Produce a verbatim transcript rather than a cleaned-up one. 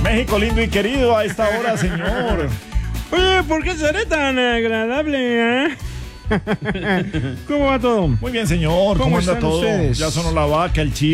México lindo y querido a esta hora, señor. Oye, ¿por qué seré tan agradable, eh? ¿Cómo va todo? Muy bien, señor. ¿Cómo, ¿Cómo anda están todo? ustedes? Ya sonó la vaca, el chivo.